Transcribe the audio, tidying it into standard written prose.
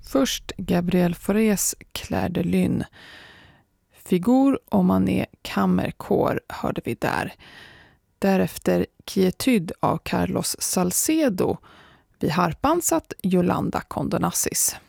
Först Gabriel Faurés Clair de Lune. Figur och Manet Kammerkår hörde vi där. Därefter Quietud av Carlos Salcedo. Vid harpan satt Yolanda Condonassis.